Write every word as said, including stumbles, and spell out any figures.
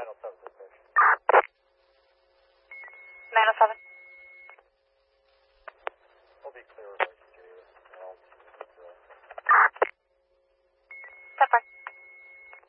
nine oh seven, dispatch. nine oh seven. I'll be clear with